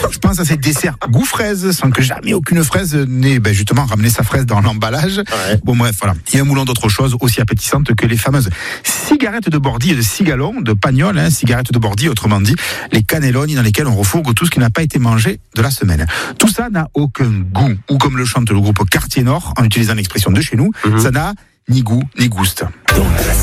Je pense à ces desserts goût fraise, sans que jamais aucune fraise n'ait justement ramené sa fraise dans l'emballage. Ouais. Bon bref, voilà. Il y a un moulon d'autres choses aussi appétissantes que les fameuses cigarettes de Bordy et de cigalon, de Pagnol, cigarettes de Bordy, autrement dit, les cannelloni dans lesquels on refourgue tout ce qui n'a pas été mangé de la semaine. Tout ça n'a aucun goût, ou comme le chante le groupe Quartier Nord, en utilisant l'expression de chez nous, ça n'a ni goût ni gouste.